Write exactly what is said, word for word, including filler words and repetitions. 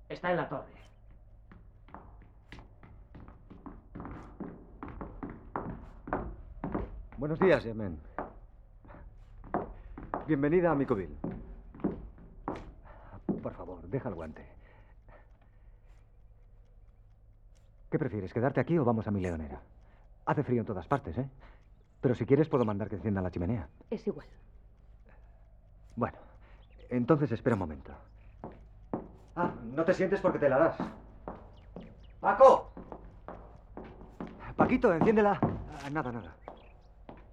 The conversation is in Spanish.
Está en la torre. Buenos días, Yemen. Bienvenida a Micoville. Por favor, deja el guante. ¿Qué prefieres, quedarte aquí o vamos a mi leonera? Hace frío en todas partes, ¿eh? Pero si quieres puedo mandar que enciendan la chimenea. Es igual. Bueno, entonces espera un momento. Ah, no te sientes porque te la das. ¡Paco! Paquito, enciéndela. Ah, nada, nada.